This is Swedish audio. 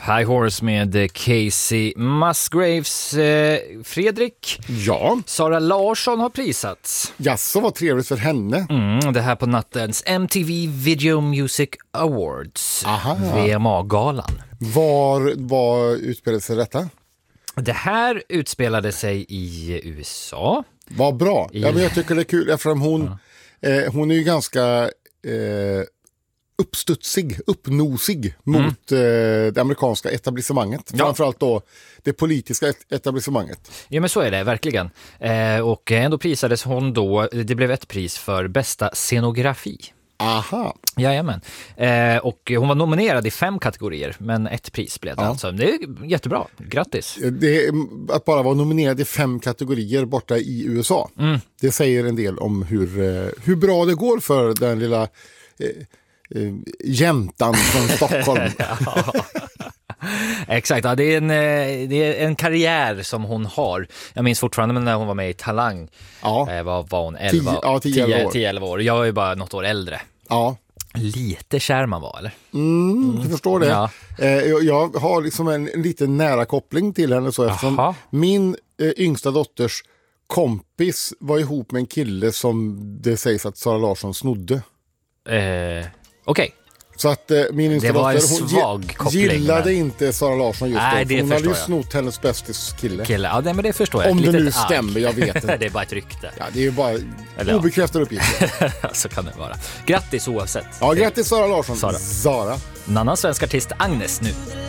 High Horse med Casey Musgraves. Fredrik? Ja? Sara Larsson har prisats. Jaså, vad trevligt för henne. Det här på nattens MTV Video Music Awards. Aha. VMA-galan. Var utspelade sig detta? Det här utspelade sig i USA. Vad bra. Ja, men jag tycker det är kul eftersom hon är ju ganska uppnosig mot det amerikanska etablissemanget. Ja. Framförallt då det politiska etablissemanget. Ja, men så är det verkligen. Och ändå prisades hon då, det blev ett pris för bästa scenografi. Aha. Jajamän. Och hon var nominerad i 5 kategorier, men ett pris blev det alltså. Det är jättebra. Grattis. Att bara vara nominerad i 5 kategorier borta i USA. Det säger en del om hur bra det går för den lilla jäntan från Stockholm. Exakt, ja, det är en karriär som hon har. Jag minns fortfarande när hon var med i Talang. Ja. Var hon 11? 10-11 år. Jag är ju bara något år äldre. Ja. Lite kär man var, eller? Jag förstår det. Ja. Jag har liksom en liten nära koppling till henne så eftersom min yngsta dotters kompis var ihop med en kille som det sägs att Sara Larsson snodde. Okej. Så att min yngsta Det var en dotter, svag koppling, gillade men inte Sara Larsson just Nej, då. det Hon hade ju förstår jag. snott hennes bästis kille. Ja, men det förstår jag. Om det Litet nu arg. stämmer, jag vet inte. Det är bara ett rykte. Ja, det är ju bara Eller ja. obekräftade uppgifter. Så kan det vara. Grattis oavsett. Ja, grattis Sara Larsson. Sara. Zara. En annan svensk artist, Agnes, nu.